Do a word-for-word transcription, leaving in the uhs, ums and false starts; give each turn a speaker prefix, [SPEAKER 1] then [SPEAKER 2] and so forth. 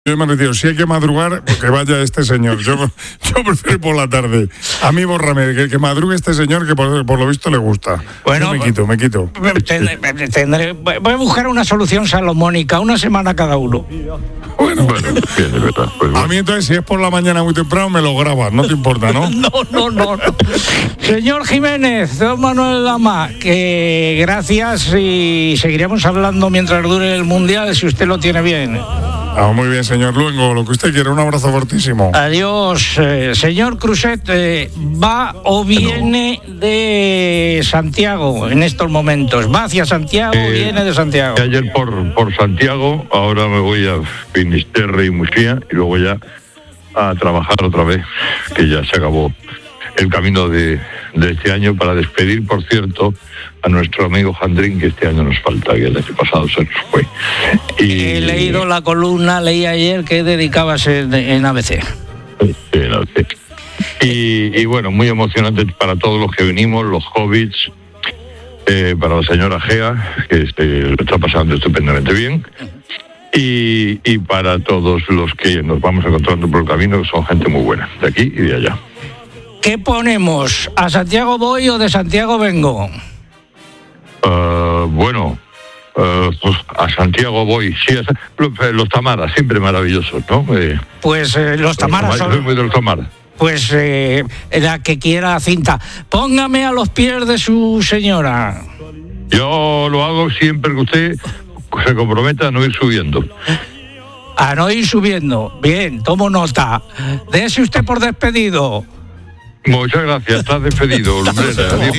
[SPEAKER 1] Yo me retiro. Si hay que madrugar, pues que vaya este señor. Yo, yo prefiero por la tarde. A mí, bórrame, que, que madrugue este señor, que por, por lo visto le gusta.
[SPEAKER 2] Bueno,
[SPEAKER 1] yo me quito, me quito.
[SPEAKER 2] Tendré, tendré, voy a buscar una solución salomónica, una semana cada uno.
[SPEAKER 1] Bueno,
[SPEAKER 3] bueno, bien, de verdad. Pues bueno.
[SPEAKER 1] A mí entonces, si es por la mañana muy temprano, me lo grabas, no te importa, ¿no?
[SPEAKER 2] No, no, no, no. Señor Jiménez, don Manuel Lama, que gracias y seguiremos hablando mientras dure el Mundial, si usted lo tiene bien.
[SPEAKER 1] Ah, muy bien, señor Luengo, lo que usted quiera, un abrazo fortísimo.
[SPEAKER 2] Adiós. Eh, señor Cruzet, eh, ¿va o viene de Santiago en estos momentos? ¿Va hacia Santiago o
[SPEAKER 3] eh,
[SPEAKER 2] viene de Santiago?
[SPEAKER 3] Ayer por, por Santiago, ahora me voy a Finisterre y Murcia y luego ya a trabajar otra vez, que ya se acabó el camino de, de este año, para despedir, por cierto, a nuestro amigo Jandrín, que este año nos falta, que el año pasado se nos fue. Y
[SPEAKER 2] he leído la columna, leí ayer que dedicabas en, en A B C.
[SPEAKER 3] Sí, en A B C. Y, y bueno, muy emocionante para todos los que venimos, los hobbits, eh, para la señora Gea, que este, lo está pasando estupendamente bien, y, y para todos los que nos vamos encontrando por el camino, que son gente muy buena, de aquí y de allá.
[SPEAKER 2] ¿Qué ponemos? ¿A Santiago voy o de Santiago vengo?
[SPEAKER 3] Uh, bueno, uh, pues a Santiago voy. Sí, a, los tamaras, siempre maravillosos, ¿no? Eh,
[SPEAKER 2] pues eh, los tamaras son...
[SPEAKER 3] Soy muy de los tamaras.
[SPEAKER 2] Pues eh, la que quiera cinta. Póngame a los pies de su señora.
[SPEAKER 3] Yo lo hago siempre que usted se comprometa a no ir subiendo.
[SPEAKER 2] A no ir subiendo. Bien, tomo nota. Dese usted por despedido.
[SPEAKER 3] Muchas gracias, estás despedido, Lumbrera. Adiós.